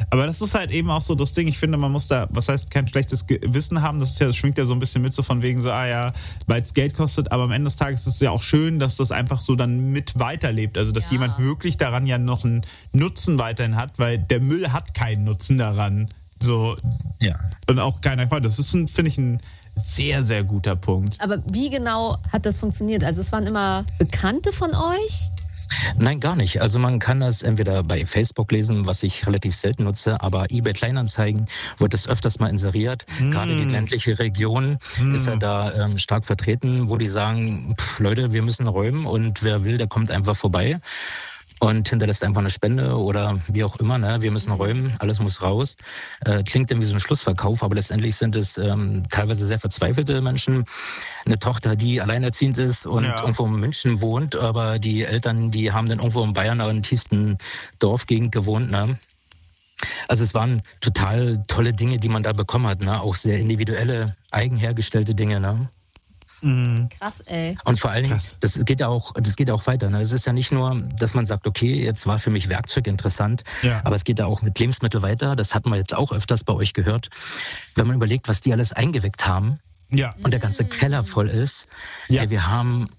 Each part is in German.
Aber das ist halt eben auch so das Ding, ich finde, man muss da, was heißt kein schlechtes Gewissen haben, das schwingt ja so ein bisschen mit, so von wegen so, weil es Geld kostet, aber am Ende des Tages ist es ja auch schön, dass das einfach so dann mit weiterlebt, also dass jemand wirklich daran ja noch einen Nutzen weiterhin hat, weil der Müll hat keinen Nutzen daran, so. Ja. Und auch keiner, das ist, finde ich, ein sehr, sehr guter Punkt. Aber wie genau hat das funktioniert? Also es waren immer Bekannte von euch? Nein, gar nicht. Also man kann das entweder bei Facebook lesen, was ich relativ selten nutze, aber eBay Kleinanzeigen wird es öfters mal inseriert. Gerade die ländliche Region ist ja da stark vertreten, wo die sagen, Leute, wir müssen räumen und wer will, der kommt einfach vorbei und hinterlässt einfach eine Spende oder wie auch immer, ne? Wir müssen räumen, alles muss raus. Klingt dann wie so ein Schlussverkauf, aber letztendlich sind es teilweise sehr verzweifelte Menschen. Eine Tochter, die alleinerziehend ist und irgendwo in München wohnt, aber die Eltern, die haben dann irgendwo in Bayern in der tiefsten Dorfgegend gewohnt, ne? Also es waren total tolle Dinge, die man da bekommen hat, ne? Auch sehr individuelle, eigenhergestellte Dinge, ne? Krass, ey. Und vor allen Dingen, das geht ja auch weiter. Ne? Es ist ja nicht nur, dass man sagt, okay, jetzt war für mich Werkzeug interessant, aber es geht ja auch mit Lebensmitteln weiter. Das hatten wir jetzt auch öfters bei euch gehört. Wenn man überlegt, was die alles eingeweckt haben und der ganze Keller voll ist, ey, wir haben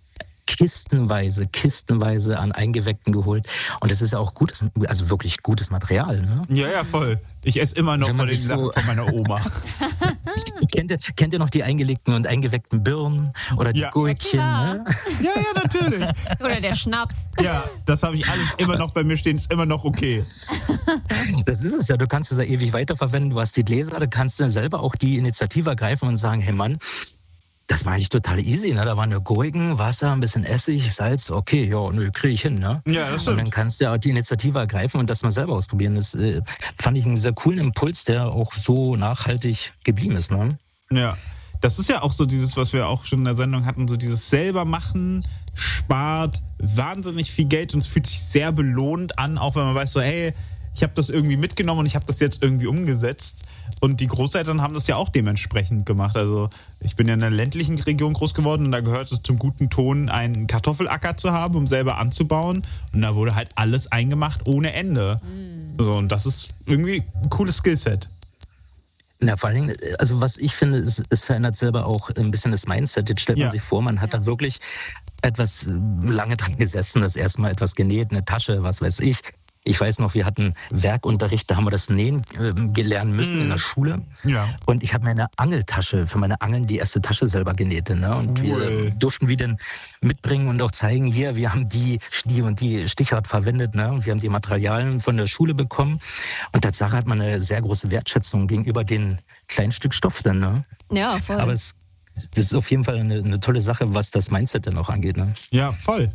kistenweise an Eingeweckten geholt. Und das ist ja auch gutes, also wirklich gutes Material. Ne? Ja, voll. Ich esse immer noch von den Sachen von meiner Oma. Kennt ihr noch die eingelegten und eingeweckten Birnen oder die Gurkchen? Ne? Ja, natürlich. Oder der Schnaps. Ja, das habe ich alles immer noch bei mir stehen, ist immer noch okay. Das ist es ja, du kannst es ja ewig weiterverwenden. Du hast die Gläser, du kannst dann selber auch die Initiative ergreifen und sagen, hey Mann, das war eigentlich total easy, ne? Da waren nur Gurken, Wasser, ein bisschen Essig, Salz, okay, kriege ich hin, ne? Ja, das stimmt. Und dann kannst du ja auch die Initiative ergreifen und das mal selber ausprobieren. Das fand ich einen sehr coolen Impuls, der auch so nachhaltig geblieben ist, ne? Ja, das ist ja auch so dieses, was wir auch schon in der Sendung hatten, so dieses selber machen, spart wahnsinnig viel Geld und es fühlt sich sehr belohnt an, auch wenn man weiß so, hey, ich habe das irgendwie mitgenommen und ich habe das jetzt irgendwie umgesetzt. Und die Großeltern haben das ja auch dementsprechend gemacht. Also ich bin ja in einer ländlichen Region groß geworden und da gehört es zum guten Ton, einen Kartoffelacker zu haben, um selber anzubauen. Und da wurde halt alles eingemacht ohne Ende. So, und das ist irgendwie ein cooles Skillset. Na, vor allen Dingen, also was ich finde, es verändert selber auch ein bisschen das Mindset. Jetzt stellt man sich vor, man hat da wirklich etwas lange dran gesessen, das erste Mal etwas genäht, eine Tasche, was weiß ich. Ich weiß noch, wir hatten Werkunterricht, da haben wir das Nähen gelernt müssen in der Schule. Ja. Und ich habe mir eine Angeltasche für meine Angeln, die erste Tasche selber genäht. Ne? Und wir durften die dann mitbringen und auch zeigen, hier, wir haben die und die Stichart verwendet. Ne? Und wir haben die Materialien von der Schule bekommen. Und Tatsache hat man eine sehr große Wertschätzung gegenüber den kleinen Stück Stoff dann. Ne? Ja, voll. Aber das ist auf jeden Fall eine tolle Sache, was das Mindset dann auch angeht. Ne? Ja, voll.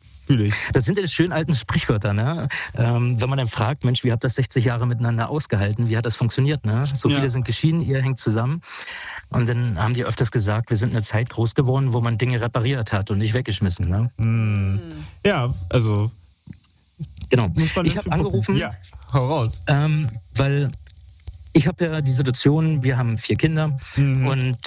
Das sind ja schön alten Sprichwörter, ne? Wenn man dann fragt, Mensch, wie habt ihr das 60 Jahre miteinander ausgehalten? Wie hat das funktioniert, ne? So viele sind geschieden, ihr hängt zusammen. Und dann haben die öfters gesagt, wir sind in einer Zeit groß geworden, wo man Dinge repariert hat und nicht weggeschmissen, ne? Ja, also... Genau. Ich habe angerufen, ja, hau raus. Weil ich habe ja die Situation, wir haben 4 Kinder und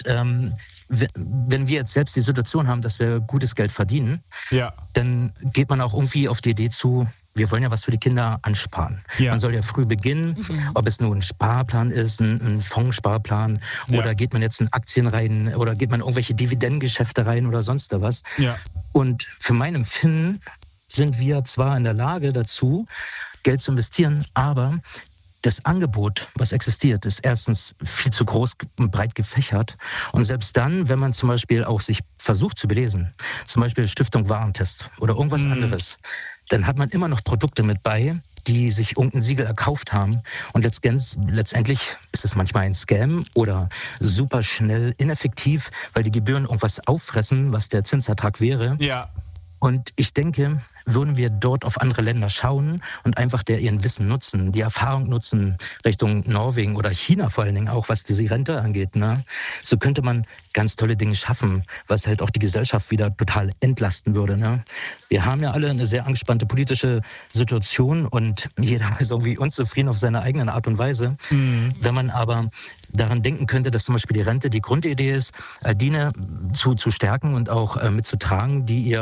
wenn wir jetzt selbst die Situation haben, dass wir gutes Geld verdienen, dann geht man auch irgendwie auf die Idee zu, wir wollen ja was für die Kinder ansparen. Man soll ja früh beginnen, ob es nur ein Sparplan ist, ein Fondssparplan oder geht man jetzt in Aktien rein oder geht man in irgendwelche Dividendengeschäfte rein oder sonst was. Ja. Und für mein Empfinden sind wir zwar in der Lage dazu, Geld zu investieren, aber das Angebot, was existiert, ist erstens viel zu groß und breit gefächert. Und selbst dann, wenn man zum Beispiel auch sich versucht zu belesen, zum Beispiel Stiftung Warentest oder irgendwas anderes, dann hat man immer noch Produkte mit bei, die sich irgendein Siegel erkauft haben. Und letztendlich ist es manchmal ein Scam oder super schnell ineffektiv, weil die Gebühren irgendwas auffressen, was der Zinsertrag wäre. Ja. Und ich denke, würden wir dort auf andere Länder schauen und einfach ihren Wissen nutzen, die Erfahrung nutzen Richtung Norwegen oder China vor allen Dingen auch, was diese Rente angeht, ne? So könnte man ganz tolle Dinge schaffen, was halt auch die Gesellschaft wieder total entlasten würde, ne? Wir haben ja alle eine sehr angespannte politische Situation und jeder ist irgendwie unzufrieden auf seine eigene Art und Weise. Wenn man aber daran denken könnte, dass zum Beispiel die Rente die Grundidee ist, Dinge zu stärken und auch mitzutragen, die ihr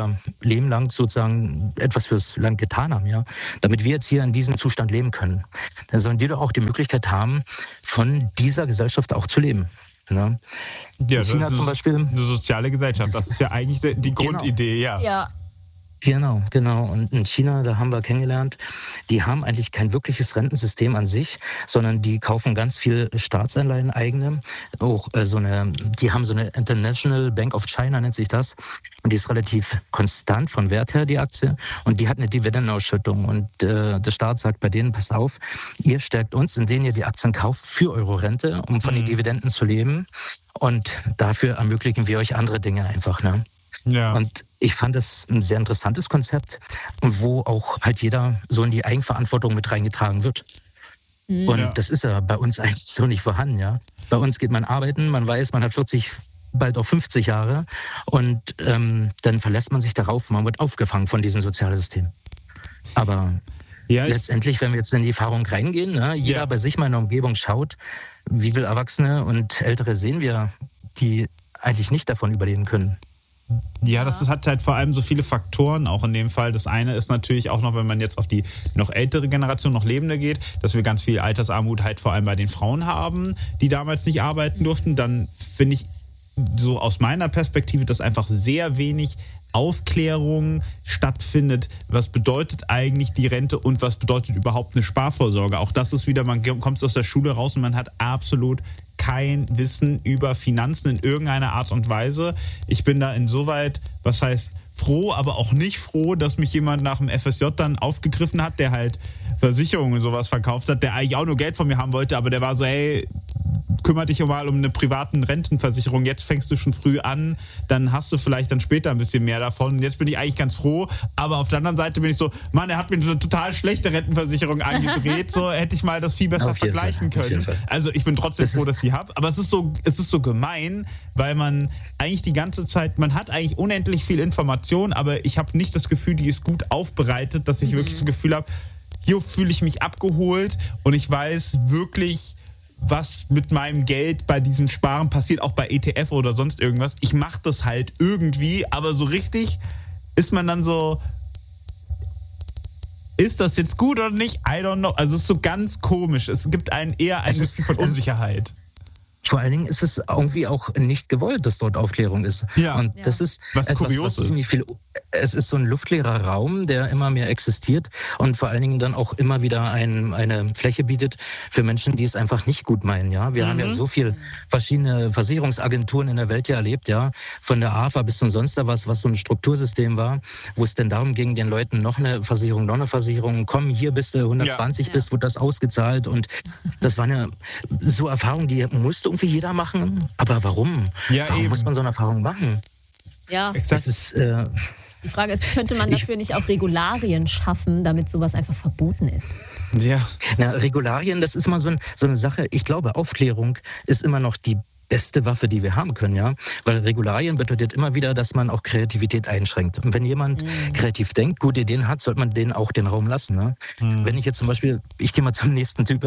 Leben lang sozusagen etwas fürs Land getan haben, ja, damit wir jetzt hier in diesem Zustand leben können. Dann sollen die doch auch die Möglichkeit haben, von dieser Gesellschaft auch zu leben. Ne? Ja, China das ist zum Beispiel eine soziale Gesellschaft. Das ist ja eigentlich die Grundidee, Ja. Genau. Und in China, da haben wir kennengelernt, die haben eigentlich kein wirkliches Rentensystem an sich, sondern die kaufen ganz viel Staatsanleihen eigene. Auch die haben so eine International Bank of China, nennt sich das. Und die ist relativ konstant von Wert her, die Aktie. Und die hat eine Dividendenausschüttung. Und der Staat sagt bei denen, passt auf, ihr stärkt uns, indem ihr die Aktien kauft für eure Rente, um von den Dividenden zu leben. Und dafür ermöglichen wir euch andere Dinge einfach, ne? Ja. Und ich fand das ein sehr interessantes Konzept, wo auch halt jeder so in die Eigenverantwortung mit reingetragen wird. Und das ist ja bei uns eigentlich so nicht vorhanden, ja. Bei uns geht man arbeiten, man weiß, man hat 40, bald auch 50 Jahre und dann verlässt man sich darauf, man wird aufgefangen von diesem Sozialsystem. Aber letztendlich, wenn wir jetzt in die Erfahrung reingehen, ne, jeder bei sich mal in der Umgebung schaut, wie viele Erwachsene und Ältere sehen wir, die eigentlich nicht davon überleben können. Ja, das hat halt vor allem so viele Faktoren auch in dem Fall. Das eine ist natürlich auch noch, wenn man jetzt auf die noch ältere Generation, noch Lebende geht, dass wir ganz viel Altersarmut halt vor allem bei den Frauen haben, die damals nicht arbeiten durften. Dann finde ich so aus meiner Perspektive, dass einfach sehr wenig Aufklärung stattfindet. Was bedeutet eigentlich die Rente und was bedeutet überhaupt eine Sparvorsorge? Auch das ist wieder, man kommt aus der Schule raus und man hat absolut kein Wissen über Finanzen in irgendeiner Art und Weise. Ich bin da insoweit, was heißt froh, aber auch nicht froh, dass mich jemand nach dem FSJ dann aufgegriffen hat, der halt Versicherungen und sowas verkauft hat, der eigentlich auch nur Geld von mir haben wollte, aber der war so, hey, kümmere dich mal um eine privaten Rentenversicherung, jetzt fängst du schon früh an, dann hast du vielleicht dann später ein bisschen mehr davon. Und jetzt bin ich eigentlich ganz froh, aber auf der anderen Seite bin ich so, Mann, er hat mir eine total schlechte Rentenversicherung angedreht, so hätte ich mal das viel besser vergleichen können. Also ich bin trotzdem froh, dass ich die habe, aber es ist so gemein, weil man eigentlich die ganze Zeit, man hat eigentlich unendlich viel Information, aber ich habe nicht das Gefühl, die ist gut aufbereitet, dass ich wirklich das Gefühl habe, hier fühle ich mich abgeholt und ich weiß wirklich, was mit meinem Geld bei diesen Sparen passiert, auch bei ETF oder sonst irgendwas. Ich mache das halt irgendwie, aber so richtig ist man dann so, ist das jetzt gut oder nicht? I don't know. Also es ist so ganz komisch. Es gibt eher ein Gefühl von Unsicherheit. Vor allen Dingen ist es irgendwie auch nicht gewollt, dass dort Aufklärung ist. Ja. Und das ist was kurios ist. Ziemlich viel. Es ist so ein luftleerer Raum, der immer mehr existiert und vor allen Dingen dann auch immer wieder eine Fläche bietet für Menschen, die es einfach nicht gut meinen. Ja, wir haben ja so viel verschiedene Versicherungsagenturen in der Welt ja erlebt, ja, von der AFA bis zum sonst was so ein Struktursystem war, wo es denn darum ging, den Leuten noch eine Versicherung, komm, hier bist du 120 bist, wird das ausgezahlt und das waren ja so Erfahrungen, die musste irgendwie jeder machen, aber warum? Ja, warum muss man so eine Erfahrung machen? Ja, exakt. Das ist, die Frage ist, könnte man dafür nicht auch Regularien schaffen, damit sowas einfach verboten ist? Ja. Na, Regularien, das ist mal so eine Sache. Ich glaube, Aufklärung ist immer noch die beste Waffe, die wir haben können, ja. Weil Regularien bedeutet immer wieder, dass man auch Kreativität einschränkt. Und wenn jemand kreativ denkt, gute Ideen hat, sollte man denen auch den Raum lassen. Ne? Wenn ich jetzt zum Beispiel, ich gehe mal zum nächsten Tipp,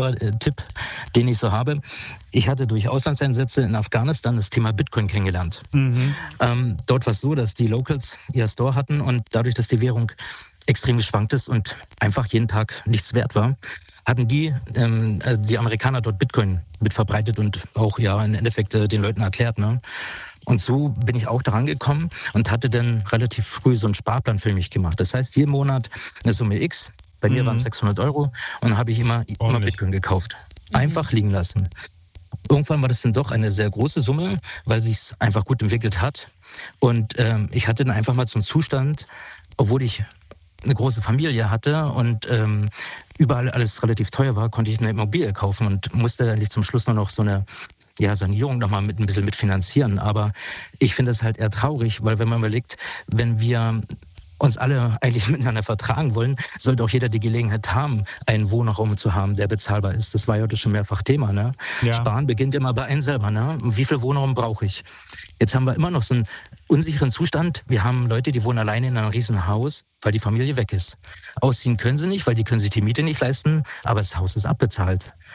den ich so habe. Ich hatte durch Auslandseinsätze in Afghanistan das Thema Bitcoin kennengelernt. Dort war es so, dass die Locals ihr Store hatten und dadurch, dass die Währung extrem geschwankt ist und einfach jeden Tag nichts wert war, hatten die Amerikaner dort Bitcoin mit verbreitet und auch im Endeffekt den Leuten erklärt. Ne? Und so bin ich auch daran gekommen und hatte dann relativ früh so einen Sparplan für mich gemacht. Das heißt, jeden Monat eine Summe X, bei mir waren es 600 € und dann habe ich immer Bitcoin gekauft. Einfach liegen lassen. Irgendwann war das dann doch eine sehr große Summe, weil sich es einfach gut entwickelt hat. Und ich hatte dann einfach mal so einen Zustand, obwohl ich eine große Familie hatte und überall alles relativ teuer war, konnte ich eine Immobilie kaufen und musste eigentlich zum Schluss nur noch so eine Sanierung nochmal ein bisschen mitfinanzieren. Aber ich finde es halt eher traurig, weil wenn man überlegt, wenn wir uns alle eigentlich miteinander vertragen wollen, sollte auch jeder die Gelegenheit haben, einen Wohnraum zu haben, der bezahlbar ist. Das war ja heute schon mehrfach Thema. Ne? Ja. Sparen beginnt immer bei einem selber. Ne? Wie viel Wohnraum brauche ich? Jetzt haben wir immer noch so einen unsicheren Zustand. Wir haben Leute, die wohnen alleine in einem riesen Haus, weil die Familie weg ist. Ausziehen können sie nicht, weil die können sich die Miete nicht leisten, aber das Haus ist abbezahlt.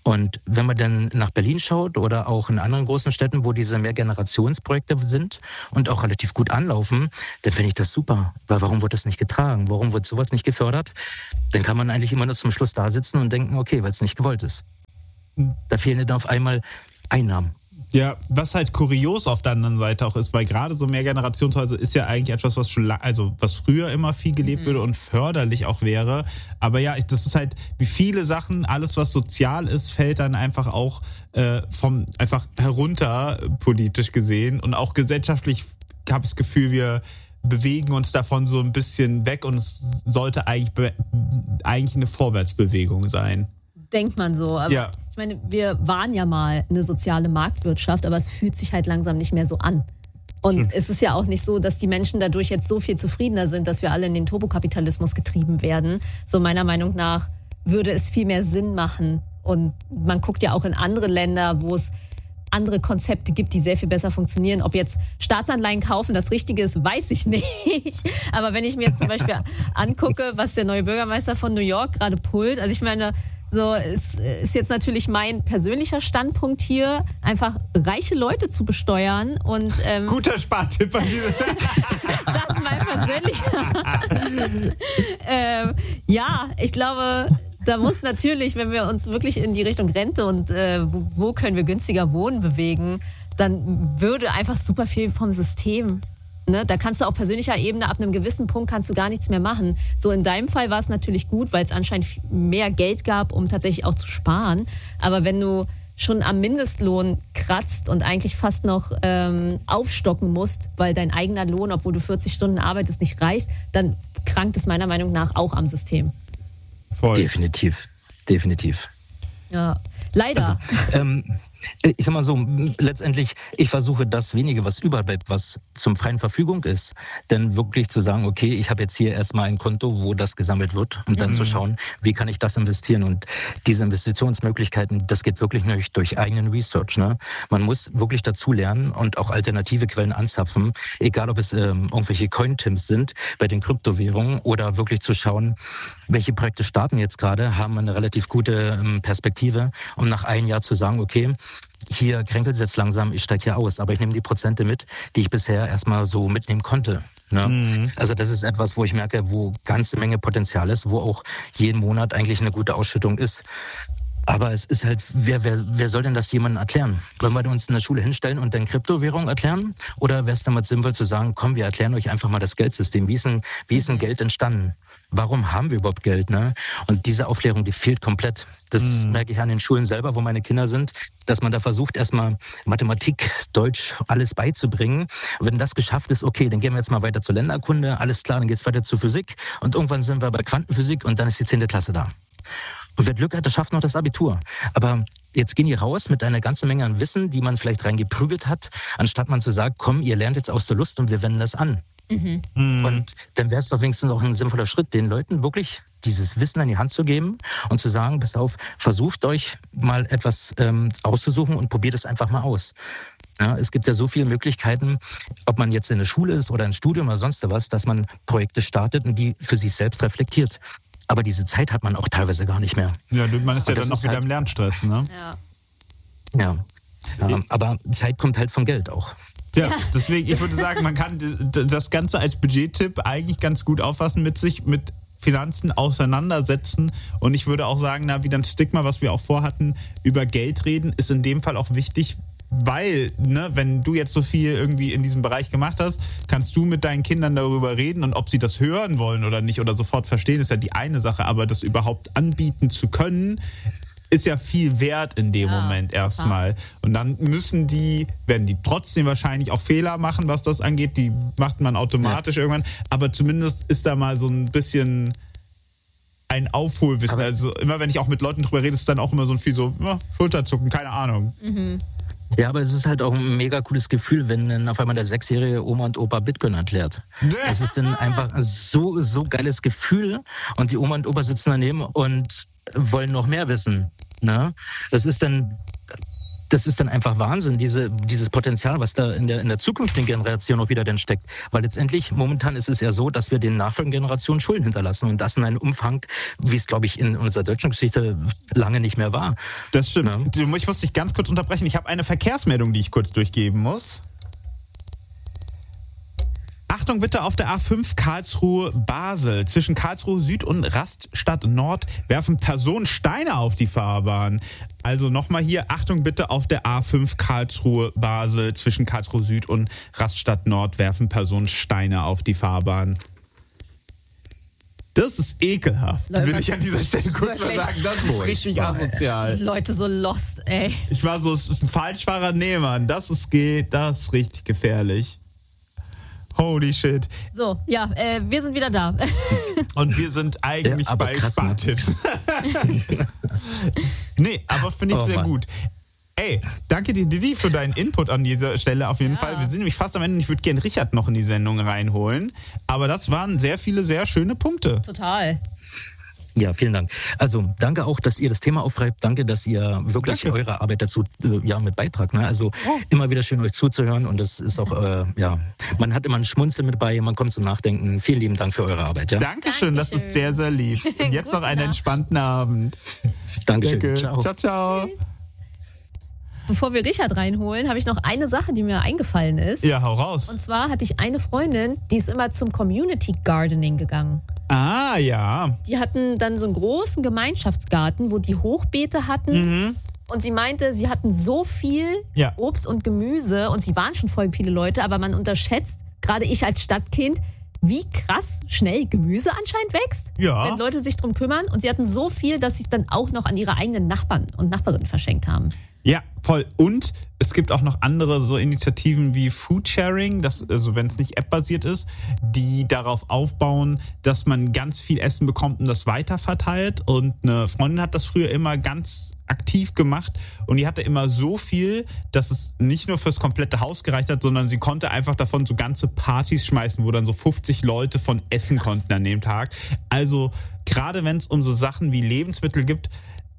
Und wenn man dann nach Berlin schaut oder auch in anderen großen Städten, wo diese Mehrgenerationsprojekte sind und auch relativ gut anlaufen, dann finde ich das super. Weil warum wird das nicht getragen? Warum wird sowas nicht gefördert? Dann kann man eigentlich immer nur zum Schluss da sitzen und denken, okay, weil es nicht gewollt ist. Da fehlen dann auf einmal Einnahmen. Ja, was halt kurios auf der anderen Seite auch ist, weil gerade so Mehrgenerationshäuser ist ja eigentlich etwas, was schon was früher immer viel gelebt würde und förderlich auch wäre. Aber ja, das ist halt, wie viele Sachen, alles was sozial ist, fällt dann einfach auch einfach herunter, politisch gesehen. Und auch gesellschaftlich habe ich das Gefühl, wir bewegen uns davon so ein bisschen weg und es sollte eigentlich eine Vorwärtsbewegung sein. Denkt man so, aber ja. Ich meine, wir waren ja mal eine soziale Marktwirtschaft, aber es fühlt sich halt langsam nicht mehr so an. Und es ist ja auch nicht so, dass die Menschen dadurch jetzt so viel zufriedener sind, dass wir alle in den Turbokapitalismus getrieben werden. So meiner Meinung nach würde es viel mehr Sinn machen. Und man guckt ja auch in andere Länder, wo es andere Konzepte gibt, die sehr viel besser funktionieren. Ob jetzt Staatsanleihen kaufen das Richtige ist, weiß ich nicht. Aber wenn ich mir jetzt zum Beispiel angucke, was der neue Bürgermeister von New York gerade pullt, also ich meine, so ist jetzt natürlich mein persönlicher Standpunkt hier, einfach reiche Leute zu besteuern und guter Spartipp an dieser Stelle. Das ist mein persönlicher. Ja, ich glaube, da muss natürlich, wenn wir uns wirklich in die Richtung Rente und wo können wir günstiger wohnen bewegen, dann würde einfach super viel vom System. Ne, da kannst du auf persönlicher Ebene ab einem gewissen Punkt kannst du gar nichts mehr machen. So in deinem Fall war es natürlich gut, weil es anscheinend mehr Geld gab, um tatsächlich auch zu sparen. Aber wenn du schon am Mindestlohn kratzt und eigentlich fast noch aufstocken musst, weil dein eigener Lohn, obwohl du 40 Stunden arbeitest, nicht reicht, dann krankt es meiner Meinung nach auch am System. Voll. Definitiv. Ja, leider. Also, ich sag mal so, letztendlich, ich versuche das wenige, was überall bleibt, was zum freien Verfügung ist, dann wirklich zu sagen, okay, ich habe jetzt hier erstmal ein Konto, wo das gesammelt wird und dann zu schauen, wie kann ich das investieren und diese Investitionsmöglichkeiten, das geht wirklich nur durch eigenen Research. Ne? Man muss wirklich dazu lernen und auch alternative Quellen anzapfen, egal ob es irgendwelche Cointims sind bei den Kryptowährungen oder wirklich zu schauen, welche Projekte starten jetzt gerade, haben eine relativ gute Perspektive, um nach einem Jahr zu sagen, okay, hier kränkelt es jetzt langsam, ich steige hier aus, aber ich nehme die Prozente mit, die ich bisher erstmal so mitnehmen konnte. Ne? Also das ist etwas, wo ich merke, wo ganze Menge Potenzial ist, wo auch jeden Monat eigentlich eine gute Ausschüttung ist. Aber es ist halt, wer soll denn das jemandem erklären? Wollen wir uns in der Schule hinstellen und dann Kryptowährung erklären? Oder wäre es damals sinnvoll zu sagen, komm, wir erklären euch einfach mal das Geldsystem. Wie ist denn Geld entstanden? Warum haben wir überhaupt Geld? Ne? Und diese Aufklärung, die fehlt komplett. Das merke ich an den Schulen selber, wo meine Kinder sind, dass man da versucht, erstmal Mathematik, Deutsch, alles beizubringen. Und wenn das geschafft ist, okay, dann gehen wir jetzt mal weiter zur Länderkunde, alles klar, dann geht es weiter zur Physik und irgendwann sind wir bei Quantenphysik und dann ist die 10. Klasse da. Und wer Glück hat, der schafft noch das Abitur. Aber jetzt gehen die raus mit einer ganzen Menge an Wissen, die man vielleicht reingeprügelt hat, anstatt man zu sagen, komm, ihr lernt jetzt aus der Lust und wir wenden das an. Und dann wäre es doch wenigstens auch ein sinnvoller Schritt, den Leuten wirklich dieses Wissen an die Hand zu geben und zu sagen, passt auf, versucht euch mal etwas auszusuchen und probiert es einfach mal aus. Ja, es gibt ja so viele Möglichkeiten, ob man jetzt in der Schule ist oder ein Studium oder sonst was, dass man Projekte startet und die für sich selbst reflektiert. Aber diese Zeit hat man auch teilweise gar nicht mehr. Ja, man ist ja dann noch wieder im Lernstress, ne? Ja, aber Zeit kommt halt von Geld auch. Ja, deswegen, ich würde sagen, man kann das Ganze als Budgettipp eigentlich ganz gut auffassen, mit Finanzen auseinandersetzen. Und ich würde auch sagen, wieder ein Stigma, was wir auch vorhatten, über Geld reden, ist in dem Fall auch wichtig, weil, wenn du jetzt so viel irgendwie in diesem Bereich gemacht hast, kannst du mit deinen Kindern darüber reden und ob sie das hören wollen oder nicht oder sofort verstehen, ist ja die eine Sache, aber das überhaupt anbieten zu können, ist ja viel wert in dem Moment erstmal. Und dann werden die trotzdem wahrscheinlich auch Fehler machen, was das angeht, die macht man automatisch irgendwann, aber zumindest ist da mal so ein bisschen ein Aufholwissen. Also immer, wenn ich auch mit Leuten drüber rede, ist dann auch immer so viel so, Schulterzucken, keine Ahnung. Ja, aber es ist halt auch ein mega cooles Gefühl, wenn dann auf einmal der 6-jährige Oma und Opa Bitcoin erklärt. Es ist dann einfach so geiles Gefühl und die Oma und Opa sitzen daneben und wollen noch mehr wissen. Ne? Das ist dann das ist dann einfach Wahnsinn, dieses Potenzial, was da in der zukünftigen Generation auch wieder dann steckt. Weil letztendlich, momentan ist es ja so, dass wir den nachfolgenden Generationen Schulden hinterlassen und das in einem Umfang, wie es, glaube ich, in unserer deutschen Geschichte lange nicht mehr war. Das stimmt. Ja. Ich muss dich ganz kurz unterbrechen. Ich habe eine Verkehrsmeldung, die ich kurz durchgeben muss. Achtung bitte auf der A5 Karlsruhe-Basel. Zwischen Karlsruhe Süd und Raststadt Nord werfen Personen Steine auf die Fahrbahn. Also nochmal hier, Achtung bitte auf der A5 Karlsruhe-Basel. Zwischen Karlsruhe Süd und Raststadt Nord werfen Personen Steine auf die Fahrbahn. Das ist ekelhaft, Leute, will ich an dieser Stelle kurz mal sagen. Das ist richtig asozial. Die Leute so lost, ey. Ich war so, es ist ein Falschfahrer. Nee, Mann, das ist richtig gefährlich. Holy shit. So, ja, wir sind wieder da. Und wir sind eigentlich bei Spartipps. Nee, aber finde ich sehr gut. Ey, danke dir, Didi, für deinen Input an dieser Stelle auf jeden Fall. Wir sind nämlich fast am Ende und ich würde gerne Richard noch in die Sendung reinholen. Aber das waren sehr viele, sehr schöne Punkte. Total. Ja, vielen Dank. Also danke auch, dass ihr das Thema aufgreift. Danke, dass ihr wirklich eure Arbeit dazu mit beitragt. Ne? Also immer wieder schön, euch zuzuhören. Und das ist auch, man hat immer ein Schmunzeln mit bei, man kommt zum Nachdenken. Vielen lieben Dank für eure Arbeit. Ja? Dankeschön, das ist sehr, sehr lieb. Und jetzt noch einen entspannten Abend. Dankeschön. Danke. Ciao. Ciao, ciao. Tschüss. Bevor wir Richard reinholen, habe ich noch eine Sache, die mir eingefallen ist. Ja, hau raus. Und zwar hatte ich eine Freundin, die ist immer zum Community Gardening gegangen. Ah, ja. Die hatten dann so einen großen Gemeinschaftsgarten, wo die Hochbeete hatten. Mhm. Und sie meinte, sie hatten so viel Obst und Gemüse und sie waren schon voll viele Leute, aber man unterschätzt, gerade ich als Stadtkind, wie krass schnell Gemüse anscheinend wächst, wenn Leute sich drum kümmern. Und sie hatten so viel, dass sie es dann auch noch an ihre eigenen Nachbarn und Nachbarinnen verschenkt haben. Ja, voll. Und es gibt auch noch andere so Initiativen wie Foodsharing, also wenn es nicht App-basiert ist, die darauf aufbauen, dass man ganz viel Essen bekommt und das weiterverteilt. Und eine Freundin hat das früher immer ganz aktiv gemacht und die hatte immer so viel, dass es nicht nur fürs komplette Haus gereicht hat, sondern sie konnte einfach davon so ganze Partys schmeißen, wo dann so 50 Leute von essen konnten an dem Tag. Also gerade wenn es um so Sachen wie Lebensmittel gibt,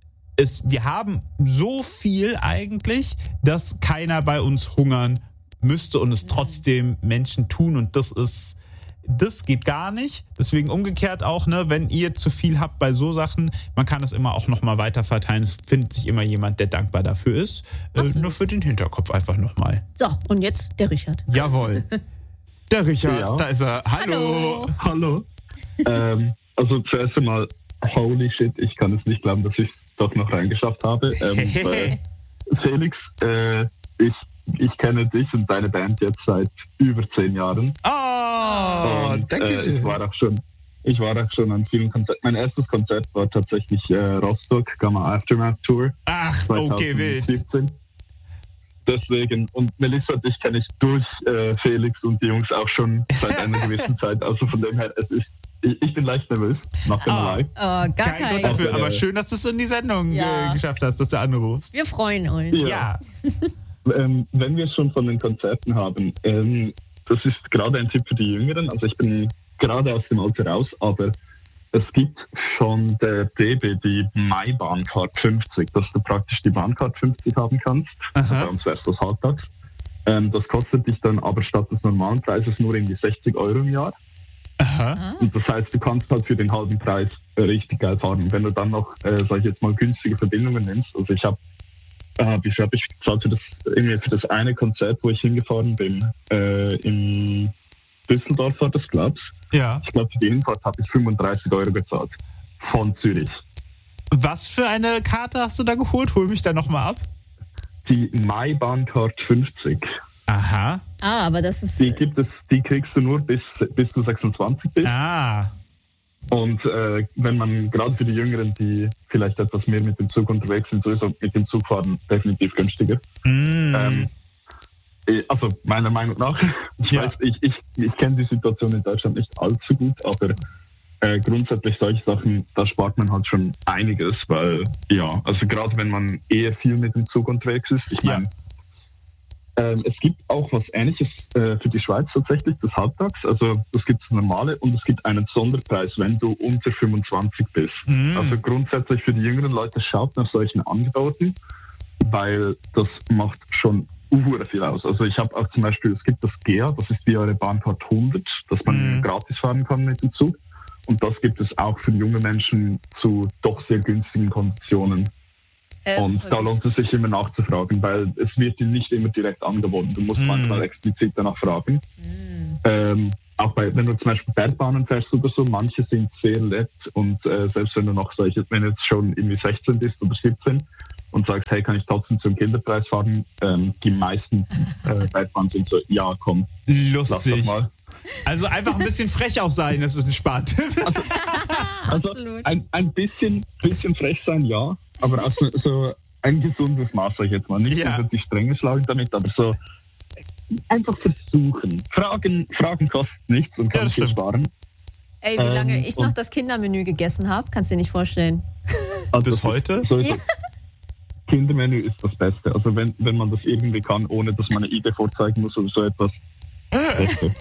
wir haben so viel eigentlich, dass keiner bei uns hungern müsste und es trotzdem Menschen tun und das geht gar nicht. Deswegen umgekehrt auch, ne, wenn ihr zu viel habt bei so Sachen, man kann es immer auch nochmal weiter verteilen. Es findet sich immer jemand, der dankbar dafür ist. Nur für den Hinterkopf einfach nochmal. So, und jetzt der Richard. Jawohl. Der Richard, da ist er. Hallo. Also zuerst einmal, holy shit, ich kann es nicht glauben, dass ich doch noch reingeschafft habe. Felix, ich kenne dich und deine Band jetzt seit über 10 Jahren. Danke schön. Ich war auch schon an vielen Konzerten. Mein erstes Konzert war tatsächlich Rostock, Gamma Aftermath Tour. Ach, 2017. Okay, wild. Deswegen, und Melissa und dich kenne ich durch Felix und die Jungs auch schon seit einer gewissen Zeit. Also von dem her, ich bin leicht nervös, not gonna lie. Gar kein Grund dafür, aber schön, dass du es in die Sendung geschafft hast, dass du anrufst. Wir freuen uns. Ja. Wenn wir es schon von den Konzerten haben, das ist gerade ein Tipp für die Jüngeren. Also ich bin gerade aus dem Alter raus, aber es gibt von der DB die Mai-Bahncard 50, dass du praktisch die Bahncard 50 haben kannst. Also bei uns wäre es das halbtags. Das kostet dich dann aber statt des normalen Preises nur irgendwie 60 € im Jahr. Aha. Und das heißt, du kannst halt für den halben Preis richtig geil fahren. Und wenn du dann noch, sag ich jetzt mal, günstige Verbindungen nimmst, also ich habe, wie viel habe ich gezahlt für das eine Konzert, wo ich hingefahren bin, in Düsseldorf war das, glaubst du? Ja. Ich glaube, für die Hinfahrt habe ich 35 € gezahlt. Von Zürich. Was für eine Karte hast du da geholt? Hol mich da nochmal ab. Die Mai-Bahncard 50. Aha. Aber das ist... Die kriegst du nur bis du 26 bist. Und wenn man, gerade für die Jüngeren, die vielleicht etwas mehr mit dem Zug unterwegs sind, sowieso mit dem Zug fahren, definitiv günstiger. Also meiner Meinung nach. Ich kenne die Situation in Deutschland nicht allzu gut, aber grundsätzlich solche Sachen, da spart man halt schon einiges, weil, also gerade wenn man eher viel mit dem Zug unterwegs ist, ich meine, es gibt auch was Ähnliches für die Schweiz tatsächlich, das Halbtags. Also es gibt das Normale und es gibt einen Sonderpreis, wenn du unter 25 bist. Also grundsätzlich für die jüngeren Leute, schaut nach solchen Angeboten, weil das macht schon viel aus. Also ich habe auch zum Beispiel, es gibt das GEA, das ist die eure Bahncard 100, dass man gratis fahren kann mit dem Zug. Und das gibt es auch für junge Menschen zu doch sehr günstigen Konditionen. Und da lohnt es sich immer nachzufragen, weil es wird dir nicht immer direkt angeboten. Du musst manchmal explizit danach fragen. Auch wenn du zum Beispiel Bergbahnen fährst oder so, manche sind sehr nett und selbst wenn du noch wenn du jetzt schon irgendwie 16 bist oder 17 und sagst, hey, kann ich trotzdem zum Kinderpreis fahren? Die meisten Bergbahnen sind so, ja, komm, lustig. Lass doch mal. Also einfach ein bisschen frech auch sein, das ist ein Spartipp. Also ein bisschen frech sein, ja, aber auch so ein gesundes Maß, sag ich jetzt mal. Nicht die Strenge schlagen damit, aber so einfach versuchen. Fragen kostet nichts und kann viel sparen. Ey, wie lange ich noch das Kindermenü gegessen habe, kannst du dir nicht vorstellen. Also bis heute? Kindermenü ist das Beste. Also wenn man das irgendwie kann, ohne dass man eine ID vorzeigen muss oder so etwas. Beste.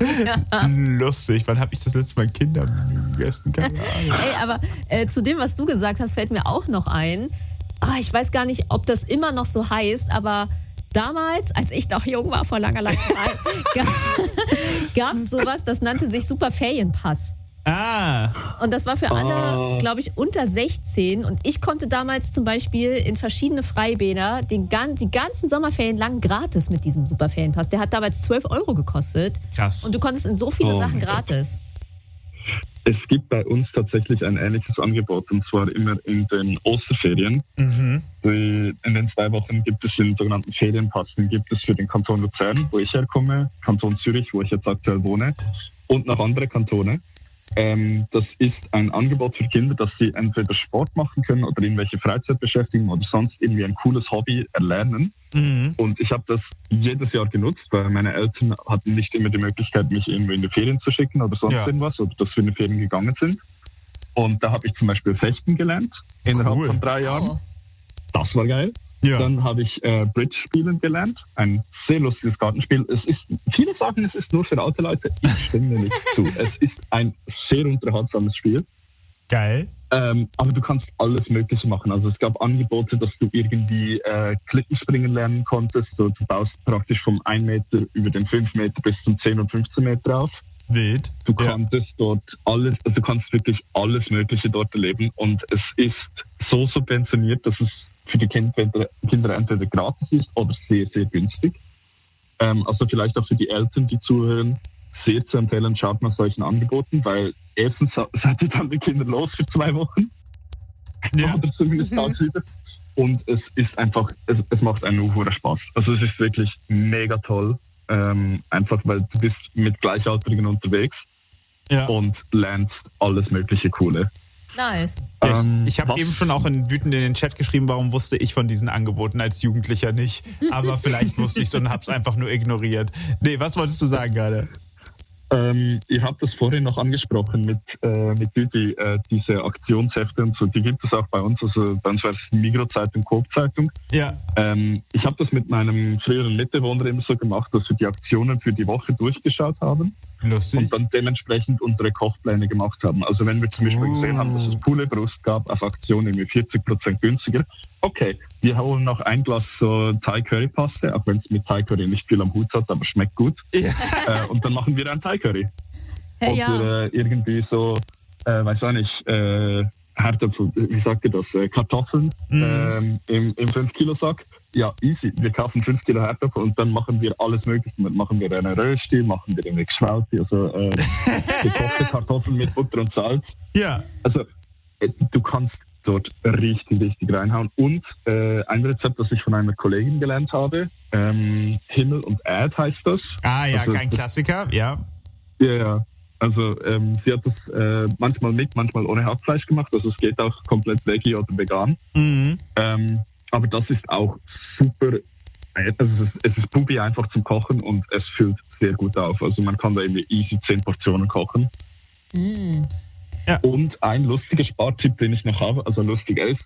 Lustig, wann habe ich das letzte Mal Kindermenü gegessen? Keine Ahnung. Ey, aber zu dem, was du gesagt hast, fällt mir auch noch ein. Ich weiß gar nicht, ob das immer noch so heißt, aber damals, als ich noch jung war, vor langer Zeit, gab es sowas, das nannte sich Superferienpass. Und das war für alle, glaube ich, unter 16. Und ich konnte damals zum Beispiel in verschiedene Freibäder die ganzen Sommerferien lang gratis mit diesem Superferienpass. Der hat damals 12 € gekostet. Krass. Und du konntest in so viele Sachen gratis. Es gibt bei uns tatsächlich ein ähnliches Angebot, und zwar immer in den Osterferien. In den 2 Wochen gibt es den sogenannten Ferienpass. Den gibt es für den Kanton Luzern, wo ich herkomme, Kanton Zürich, wo ich jetzt aktuell wohne, und noch andere Kantone. Das ist ein Angebot für Kinder, dass sie entweder Sport machen können oder irgendwelche Freizeitbeschäftigungen oder sonst irgendwie ein cooles Hobby erlernen. Und ich habe das jedes Jahr genutzt, weil meine Eltern hatten nicht immer die Möglichkeit, mich irgendwie in die Ferien zu schicken oder sonst irgendwas, oder dass wir in die Ferien gegangen sind. Und da habe ich zum Beispiel Fechten gelernt innerhalb von 3 Jahren. Das war geil. Ja. Dann habe ich Bridge spielen gelernt. Ein sehr lustiges Kartenspiel. Viele sagen, es ist nur für alte Leute. Ich stimme nicht zu. Es ist ein sehr unterhaltsames Spiel. Geil. Aber du kannst alles Mögliche machen. Also es gab Angebote, dass du irgendwie Klippenspringen lernen konntest. So, du baust praktisch vom 1 Meter über den 5 Meter bis zum 10 und 15 Meter auf. Wild. Du konntest dort alles, also du kannst wirklich alles Mögliche dort erleben. Und es ist so subventioniert, dass es für die Kinder entweder gratis ist oder sehr, sehr günstig. Also vielleicht auch für die Eltern, die zuhören, sehr zu empfehlen, schaut nach solchen Angeboten, weil erstens seid ihr dann die Kinder los für 2 Wochen. Ja. Oder zumindest tagsüber. Und es ist einfach, es macht einen hohen Spaß. Also es ist wirklich mega toll. Einfach, weil du bist mit Gleichaltrigen unterwegs und lernst alles mögliche Coole. Nice. Ich habe eben schon auch wütend in den Chat geschrieben, warum wusste ich von diesen Angeboten als Jugendlicher nicht. Aber vielleicht wusste ich es und habe es einfach nur ignoriert. Nee, was wolltest du sagen gerade? Ihr habt das vorhin noch angesprochen mit Düdi, diese Aktionshefte und so, die gibt es auch bei uns, also bei uns war es Migros-Zeitung, Coop-Zeitung. Ja. Ich habe das mit meinem früheren Mitbewohner immer so gemacht, dass wir die Aktionen für die Woche durchgeschaut haben. Lustig. Und dann dementsprechend unsere Kochpläne gemacht haben. Also wenn wir zum Beispiel gesehen haben, dass es Pouletbrust gab auf Aktion irgendwie 40% günstiger, okay, wir holen noch ein Glas so Thai-Curry-Paste, auch wenn es mit Thai-Curry nicht viel am Hut hat, aber schmeckt gut. Ja. Und dann machen wir ein Thai-Curry. Hey, oder irgendwie so, weiß auch nicht, Herdöpfel, wie sagt ihr das, Kartoffeln im 5-Kilo-Sack. Ja, easy. Wir kaufen 5 Kilo Herdöpfel und dann machen wir alles Mögliche. Dann machen wir eine Rösti, machen wir eine Geschwälte, also gekochte Kartoffeln mit Butter und Salz. Ja. Also du kannst dort richtig reinhauen. Und ein Rezept, das ich von einer Kollegin gelernt habe, Himmel und Erd heißt das. Ah ja, also, kein Klassiker, ja. Ja. Also sie hat das manchmal mit, manchmal ohne Hackfleisch gemacht. Also es geht auch komplett veggie oder vegan. Mhm. Aber das ist auch super, also es ist pupi einfach zum Kochen und es füllt sehr gut auf. Also man kann da irgendwie easy 10 Portionen kochen. Mm. Ja. Und ein lustiger Spartipp, den ich noch habe, also lustiger ist,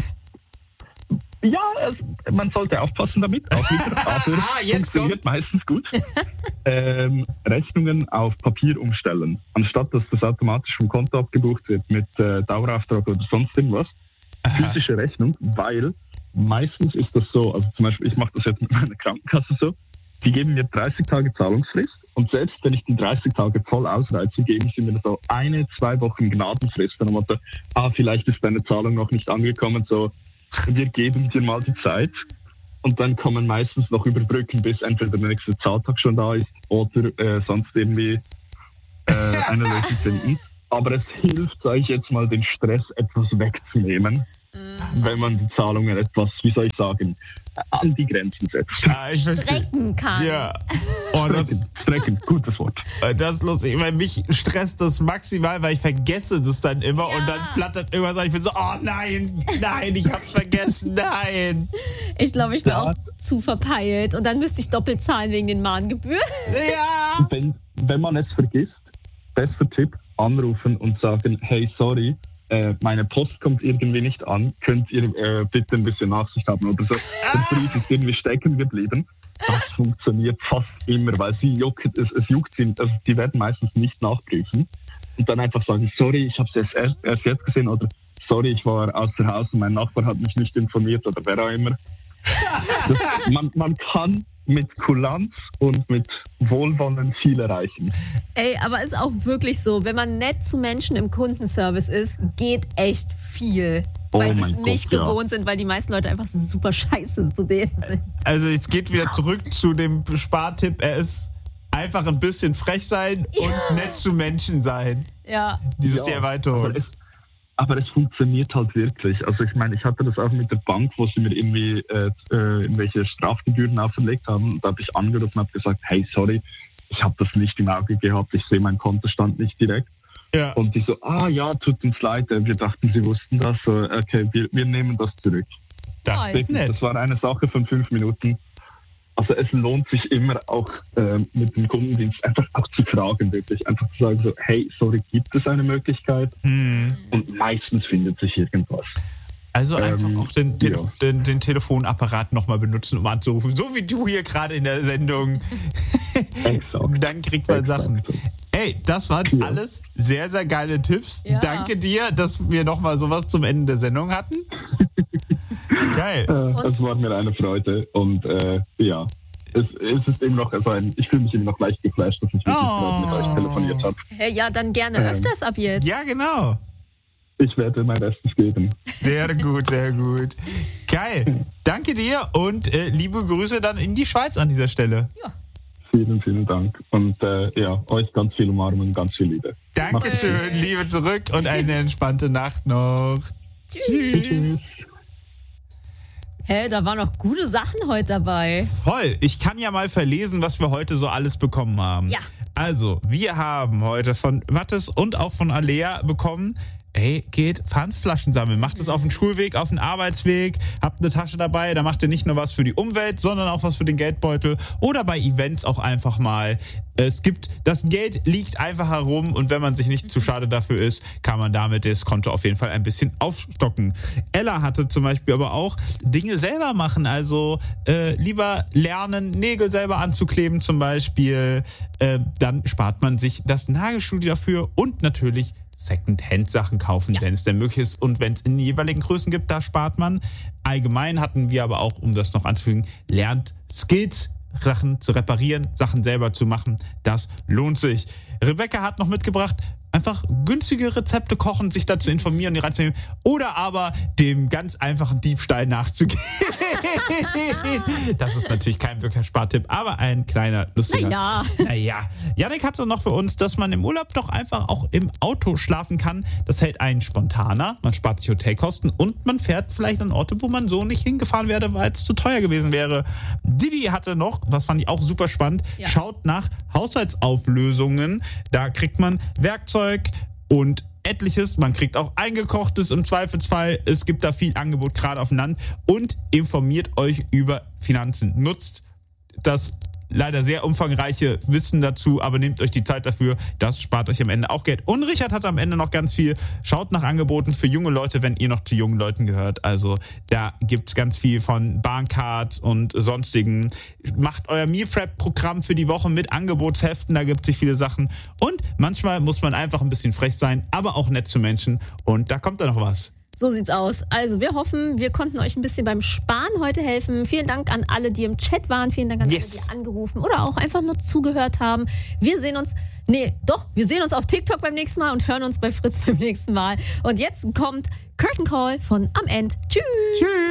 man sollte aufpassen damit. Auch wieder, aber jetzt funktioniert meistens gut. Rechnungen auf Papier umstellen. Anstatt dass das automatisch vom Konto abgebucht wird mit Dauerauftrag oder sonst irgendwas. Physische Rechnung, weil meistens ist das so, also zum Beispiel, ich mache das jetzt mit meiner Krankenkasse so, die geben mir 30 Tage Zahlungsfrist und selbst wenn ich die 30 Tage voll ausreize, geben sie mir so 1-2 Wochen Gnadenfrist. Dann Motto, vielleicht ist deine Zahlung noch nicht angekommen, so, wir geben dir mal die Zeit. Und dann kann man meistens noch überbrücken, bis entweder der nächste Zahltag schon da ist oder sonst irgendwie eine Lösung finden. Aber es hilft, sage ich jetzt mal, den Stress etwas wegzunehmen, wenn man die Zahlungen etwas, wie soll ich sagen, an die Grenzen setzt. Ja, strecken kann. Ja. Strecken, gutes Wort. Das ist lustig, weil mich stresst das maximal, weil ich vergesse das dann immer und dann flattert irgendwas an. Ich bin so, oh nein, ich hab's vergessen, nein. Ich glaube, ich bin auch zu verpeilt und dann müsste ich doppelt zahlen wegen den Mahngebühren. Ja. Wenn man es vergisst, bester Tipp, anrufen und sagen, hey, sorry, meine Post kommt irgendwie nicht an, könnt ihr bitte ein bisschen Nachsicht haben oder so. Der Brief ist irgendwie stecken geblieben. Das funktioniert fast immer, weil es juckt sie, also die werden meistens nicht nachprüfen. Und dann einfach sagen, sorry, ich habe es erst jetzt gesehen oder sorry, ich war außer Haus und mein Nachbar hat mich nicht informiert oder wer auch immer. Man kann mit Kulanz und mit Wohlwollen viel erreichen. Ey, aber ist auch wirklich so, wenn man nett zu Menschen im Kundenservice ist, geht echt viel. Weil die es nicht gewohnt sind, weil die meisten Leute einfach super scheiße zu denen sind. Also es geht wieder zurück zu dem Spartipp, er ist einfach ein bisschen frech sein und nett zu Menschen sein. Ja. Dieses die Erweiterung. Aber es funktioniert halt wirklich. Also ich meine, ich hatte das auch mit der Bank, wo sie mir irgendwie irgendwelche Strafgebühren auferlegt haben. Und da habe ich angerufen und habe gesagt, hey, sorry, ich habe das nicht im Auge gehabt, ich sehe meinen Kontostand nicht direkt. Ja. Und die so, tut uns leid, wir dachten, sie wussten das. So, okay, wir nehmen das zurück. Das ist nett. Das war eine Sache von 5 Minuten. Also es lohnt sich immer auch mit dem Kundendienst einfach auch zu fragen, wirklich. Einfach zu sagen so, hey, sorry, gibt es eine Möglichkeit? Und meistens findet sich irgendwas. Also einfach auch den Telefonapparat nochmal benutzen, um anzurufen. So wie du hier gerade in der Sendung. Exakt. Dann kriegt man Sachen. Ey, das waren alles sehr, sehr geile Tipps. Ja. Danke dir, dass wir nochmal sowas zum Ende der Sendung hatten. Geil. Das war mir eine Freude und es ist eben noch, ich fühle mich immer noch leicht geflasht, dass ich wirklich mit euch telefoniert habe. Hey, ja, dann gerne öfters ab jetzt. Ja, genau. Ich werde mein Bestes geben. Sehr gut, sehr gut. Geil. Danke dir und liebe Grüße dann in die Schweiz an dieser Stelle. Ja. Vielen, vielen Dank. Und euch ganz viel Umarmung und ganz viel Liebe. Dankeschön, Liebe zurück und eine entspannte Nacht noch. Tschüss. Da waren noch gute Sachen heute dabei. Voll. Ich kann ja mal verlesen, was wir heute so alles bekommen haben. Ja. Also, wir haben heute von Mathis und auch von Alea bekommen, geht Pfandflaschen sammeln. Macht es auf dem Schulweg, auf dem Arbeitsweg, habt eine Tasche dabei, da macht ihr nicht nur was für die Umwelt, sondern auch was für den Geldbeutel oder bei Events auch einfach mal. Das Geld liegt einfach herum und wenn man sich nicht zu schade dafür ist, kann man damit das Konto auf jeden Fall ein bisschen aufstocken. Ella hatte zum Beispiel aber auch Dinge selber machen, also lieber lernen, Nägel selber anzukleben zum Beispiel, dann spart man sich das Nagelstudio dafür und natürlich Second-Hand-Sachen kaufen, wenn es denn möglich ist und wenn es in den jeweiligen Größen gibt, da spart man. Allgemein hatten wir aber auch, um das noch anzufügen, lernt Skills, Sachen zu reparieren, Sachen selber zu machen. Das lohnt sich. Rebecca hat noch mitgebracht, einfach günstige Rezepte kochen, sich dazu informieren, die reinzunehmen oder aber dem ganz einfachen Diebstahl nachzugehen. Das ist natürlich kein wirklicher Spartipp, aber ein kleiner lustiger. Naja. Jannik hatte noch für uns, dass man im Urlaub doch einfach auch im Auto schlafen kann. Das hält einen spontaner, man spart sich Hotelkosten und man fährt vielleicht an Orte, wo man so nicht hingefahren wäre, weil es zu teuer gewesen wäre. Didi hatte noch, das fand ich auch super spannend, schaut nach Haushaltsauflösungen. Da kriegt man Werkzeug und etliches. Man kriegt auch Eingekochtes im Zweifelsfall. Es gibt da viel Angebot, gerade auf dem Land. Und informiert euch über Finanzen. Nutzt das leider sehr umfangreiche Wissen dazu, aber nehmt euch die Zeit dafür. Das spart euch am Ende auch Geld. Und Richard hat am Ende noch ganz viel. Schaut nach Angeboten für junge Leute, wenn ihr noch zu jungen Leuten gehört. Also da gibt's ganz viel von Bahncard und sonstigen. Macht euer Meal Prep Programm für die Woche mit Angebotsheften. Da gibt es viele Sachen. Und manchmal muss man einfach ein bisschen frech sein, aber auch nett zu Menschen. Und da kommt dann noch was. So sieht's aus. Also wir hoffen, wir konnten euch ein bisschen beim Sparen heute helfen. Vielen Dank an alle, die im Chat waren. Vielen Dank an alle, die angerufen oder auch einfach nur zugehört haben. Wir sehen uns auf TikTok beim nächsten Mal und hören uns bei Fritz beim nächsten Mal. Und jetzt kommt Curtain Call von Am End. Tschüss.